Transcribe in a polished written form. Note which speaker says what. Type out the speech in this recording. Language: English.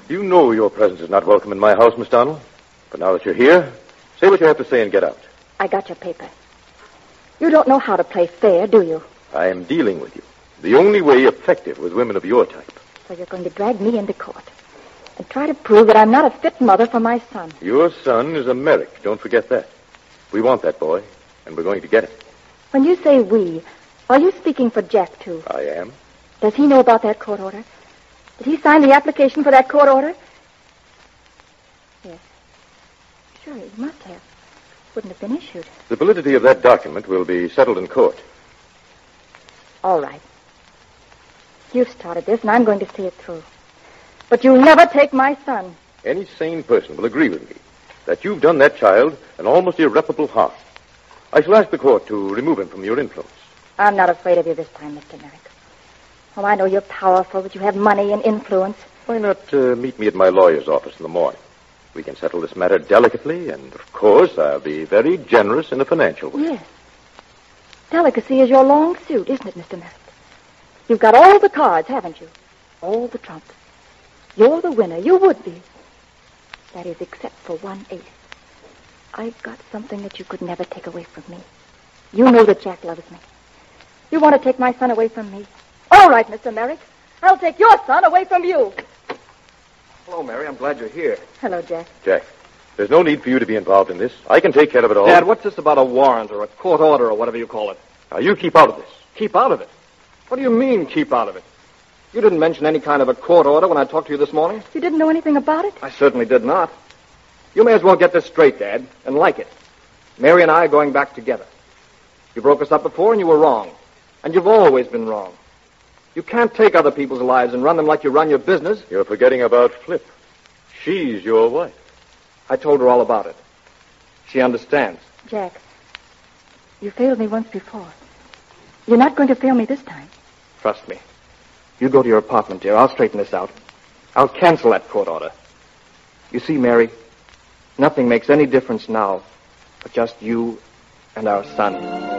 Speaker 1: You know your presence is not welcome in my house, Miss Donald. But now that you're here, say what you have to say and get out.
Speaker 2: I got your paper. You don't know how to play fair, do you?
Speaker 1: I am dealing with you. The only way effective with women of your type.
Speaker 2: So you're going to drag me into court and try to prove that I'm not a fit mother for my son.
Speaker 1: Your son is a Merrick. Don't forget that. We want that boy, and we're going to get him.
Speaker 2: When you say we, are you speaking for Jack, too?
Speaker 1: I am.
Speaker 2: Does he know about that court order? Did he sign the application for that court order? Yes. Sure, he must have. Wouldn't have been issued.
Speaker 1: The validity of that document will be settled in court.
Speaker 2: All right. You've started this, and I'm going to see it through. But you'll never take my son.
Speaker 1: Any sane person will agree with me that you've done that child an almost irreparable harm. I shall ask the court to remove him from your influence.
Speaker 2: I'm not afraid of you this time, Mr. Merrick. Oh, I know you're powerful, that you have money and influence.
Speaker 1: Why not meet me at my lawyer's office in the morning? We can settle this matter delicately, and, of course, I'll be very generous in a financial way.
Speaker 2: Yes. Delicacy is your long suit, isn't it, Mr. Merrick? You've got all the cards, haven't you? All the trumps. You're the winner. You would be. That is, except for one ace. I've got something that you could never take away from me. You know that Jack loves me. You want to take my son away from me? All right, Mr. Merrick. I'll take your son away from you.
Speaker 3: Hello, Mary. I'm glad you're here.
Speaker 2: Hello, Jack.
Speaker 1: Jack, there's no need for you to be involved in this. I can take care of it all.
Speaker 3: Dad, what's this about a warrant or a court order or whatever you call it?
Speaker 1: Now, you keep out of this.
Speaker 3: Keep out of it? What do you mean, keep out of it? You didn't mention any kind of a court order when I talked to you this morning?
Speaker 2: You didn't know anything about it?
Speaker 3: I certainly did not. You may as well get this straight, Dad, and like it. Mary and I are going back together. You broke us up before and you were wrong. And you've always been wrong. You can't take other people's lives and run them like you run your business.
Speaker 1: You're forgetting about Flip. She's your wife.
Speaker 3: I told her all about it. She understands.
Speaker 2: Jack, you failed me once before. You're not going to fail me this time.
Speaker 3: Trust me. You go to your apartment, dear. I'll straighten this out. I'll cancel that court order. You see, Mary, nothing makes any difference now but just you and our son.